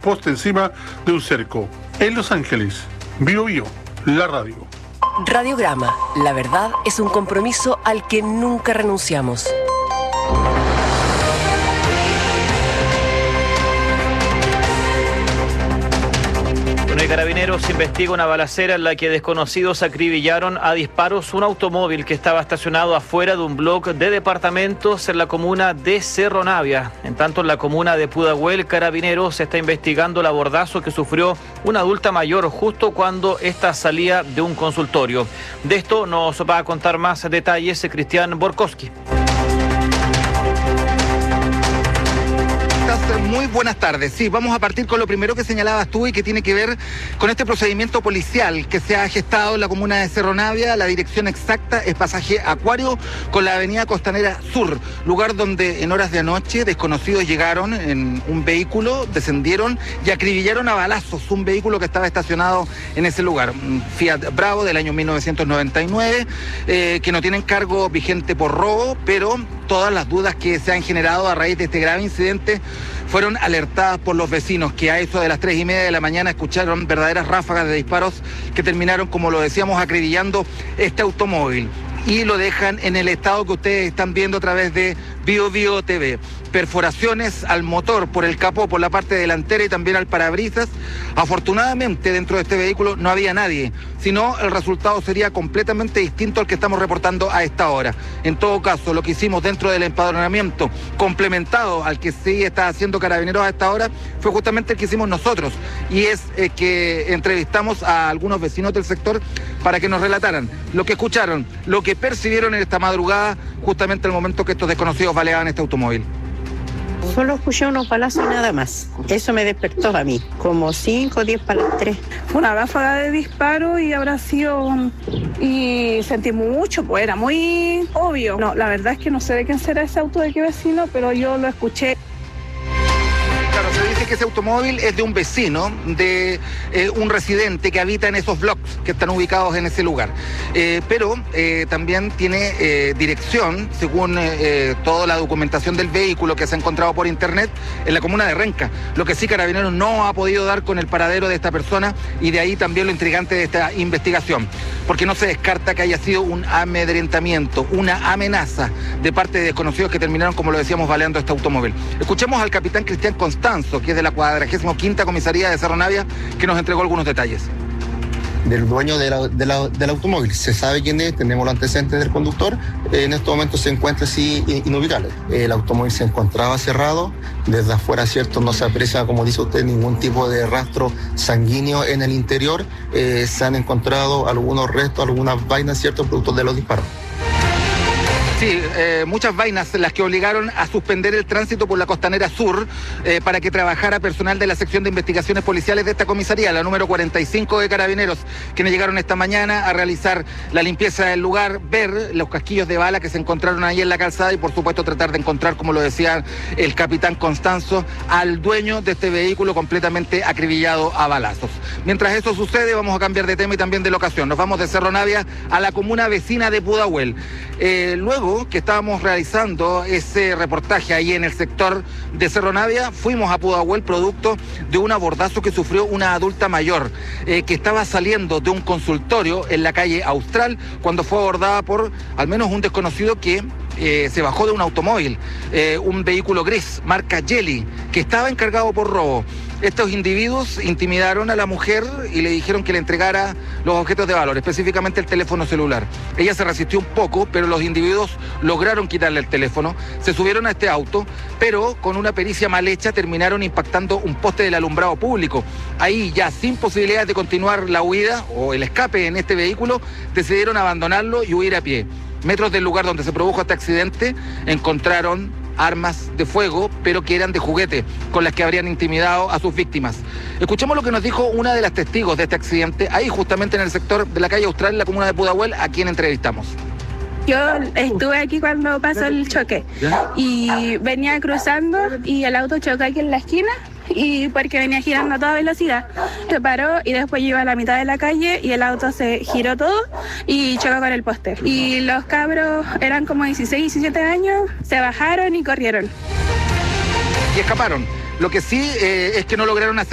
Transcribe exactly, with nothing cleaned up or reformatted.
poste encima de un cerco. En Los Ángeles, Bio Bio, la radio. Radiograma, la verdad es un compromiso al que nunca renunciamos. De Carabineros investiga una balacera en la que desconocidos acribillaron a disparos un automóvil que estaba estacionado afuera de un bloque de departamentos en la comuna de Cerro Navia. En tanto, en la comuna de Pudahuel, Carabineros está investigando el abordazo que sufrió una adulta mayor justo cuando ésta salía de un consultorio. De esto nos va a contar más detalles Cristian Borkowski. Muy buenas tardes. Sí, vamos a partir con lo primero que señalabas tú y que tiene que ver con este procedimiento policial que se ha gestado en la comuna de Cerro Navia. La dirección exacta es pasaje Acuario con la avenida Costanera Sur, lugar donde en horas de anoche desconocidos llegaron en un vehículo, descendieron y acribillaron a balazos un vehículo que estaba estacionado en ese lugar. Un Fiat Bravo del año mil novecientos noventa y nueve, eh, que no tienen cargo vigente por robo, pero todas las dudas que se han generado a raíz de este grave incidente fueron alertadas por los vecinos, que a eso de las tres y media de la mañana escucharon verdaderas ráfagas de disparos que terminaron, como lo decíamos, acribillando este automóvil. Y lo dejan en el estado que ustedes están viendo a través de Bio Bio T V. Perforaciones al motor por el capó, por la parte delantera y también al parabrisas. Afortunadamente dentro de este vehículo no había nadie, sino el resultado sería completamente distinto al que estamos reportando a esta hora. En todo caso, lo que hicimos dentro del empadronamiento, complementado al que sí está haciendo Carabineros a esta hora, fue justamente el que hicimos nosotros. Y es eh, que entrevistamos a algunos vecinos del sector para que nos relataran lo que escucharon, lo que percibieron en esta madrugada, justamente el momento que estos desconocidos baleaban este automóvil. Solo escuché unos balazos y nada más. Eso me despertó a mí, como cinco o diez para las tres. Fue una ráfaga de disparo y habrá sido... Y sentí mucho, pues era muy obvio. No, la verdad es que no sé de quién será ese auto, de qué vecino, pero yo lo escuché. Claro, se dice que ese automóvil es de un vecino, de eh, un residente que habita en esos blocks que están ubicados en ese lugar. Eh, pero eh, también tiene eh, dirección, según eh, toda la documentación del vehículo que se ha encontrado por internet, en la comuna de Renca. Lo que sí Carabineros no ha podido dar con el paradero de esta persona, y de ahí también lo intrigante de esta investigación. Porque no se descarta que haya sido un amedrentamiento, una amenaza de parte de desconocidos que terminaron, como lo decíamos, baleando este automóvil. Escuchemos al capitán Cristian Constanzo, que es de la cuadragésima quinta comisaría de Cerro Navia, que nos entregó algunos detalles. Del dueño de la, de la, del automóvil, se sabe quién es, tenemos los antecedentes del conductor, en este momento se encuentra así inubicable. El automóvil se encontraba cerrado, desde afuera, cierto, no se aprecia, como dice usted, ningún tipo de rastro sanguíneo en el interior. Eh, se han encontrado algunos restos, algunas vainas, cierto, producto de los disparos. Sí, eh, muchas vainas las que obligaron a suspender el tránsito por la Costanera Sur eh, para que trabajara personal de la sección de investigaciones policiales de esta comisaría, la número cuarenta y cinco de Carabineros, quienes llegaron esta mañana a realizar la limpieza del lugar, ver los casquillos de bala que se encontraron ahí en la calzada y por supuesto tratar de encontrar, como lo decía el capitán Constanzo, al dueño de este vehículo completamente acribillado a balazos. Mientras eso sucede, vamos a cambiar de tema y también de locación. Nos vamos de Cerro Navia a la comuna vecina de Pudahuel. Eh, luego que estábamos realizando ese reportaje ahí en el sector de Cerro Navia, fuimos a Pudahuel producto de un abordazo que sufrió una adulta mayor eh, que estaba saliendo de un consultorio en la calle Austral cuando fue abordada por al menos un desconocido que Eh, se bajó de un automóvil, eh, un vehículo gris, marca Jelly, que estaba encargado por robo. Estos individuos intimidaron a la mujer y le dijeron que le entregara los objetos de valor, específicamente el teléfono celular. Ella se resistió un poco, pero los individuos lograron quitarle el teléfono, se subieron a este auto, pero con una pericia mal hecha terminaron impactando un poste del alumbrado público. Ahí, ya sin posibilidades de continuar la huida o el escape en este vehículo, decidieron abandonarlo y huir a pie. Metros del lugar donde se produjo este accidente encontraron armas de fuego, pero que eran de juguete, con las que habrían intimidado a sus víctimas. Escuchemos lo que nos dijo una de las testigos de este accidente, ahí justamente en el sector de la calle Austral, en la comuna de Pudahuel, a quien entrevistamos. Yo estuve aquí cuando pasó el choque y venía cruzando y el auto chocó aquí en la esquina y porque venía girando a toda velocidad. Se paró y después yo iba a la mitad de la calle y el auto se giró todo y chocó con el poste. Y los cabros eran como dieciséis, diecisiete años, se bajaron y corrieron. Y escaparon. Lo que sí eh, es que no lograron hacer